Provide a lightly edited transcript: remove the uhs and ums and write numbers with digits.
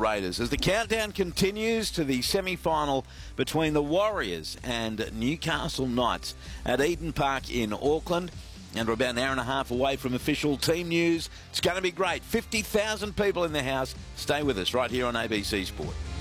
Raiders as the countdown continues to the semi-final between the Warriors and Newcastle Knights at Eden Park in Auckland. And we're about an hour and a half away from official team news. It's going to be great. 50,000 people in the house. Stay with us right here on ABC Sport.